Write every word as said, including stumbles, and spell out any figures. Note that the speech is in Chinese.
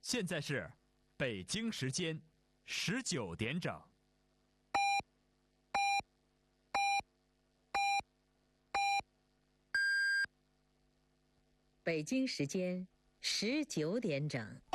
现在是北京时间十九点整。 北京时间十九点整。